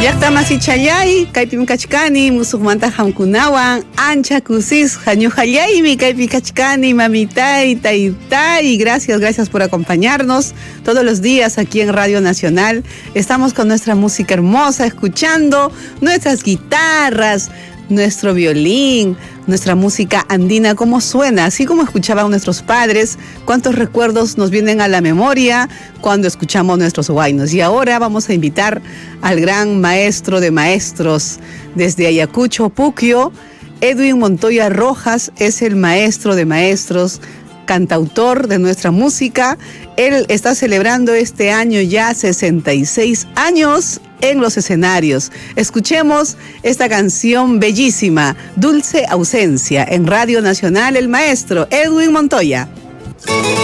Llaqtamasichallay, kaypim kachkani, musuqmanta hamkunawan, ancha kusis, hañujallaymi kaypi kachkani, mamitay, taytay. Gracias por acompañarnos todos los días aquí en Radio Nacional. Estamos con nuestra música hermosa, escuchando nuestras guitarras, nuestro violín, nuestra música andina, cómo suena, así como escuchaban nuestros padres, cuántos recuerdos nos vienen a la memoria cuando escuchamos nuestros huaynos. Y ahora vamos a invitar al gran maestro de maestros desde Ayacucho, Puquio. Edwin Montoya Rojas es el maestro de maestros, cantautor de nuestra música. Él está celebrando este año ya 66 años en los escenarios. Escuchemos esta canción bellísima, Dulce Ausencia, en Radio Nacional, el maestro Edwin Montoya.